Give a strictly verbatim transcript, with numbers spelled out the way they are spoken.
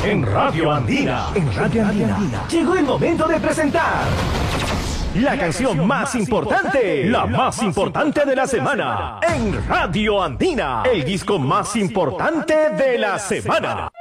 En Radio Andina. En Radio Andina. Llegó el momento de presentar la canción más importante, la más importante de la semana. En Radio Andina. El disco más importante de la semana.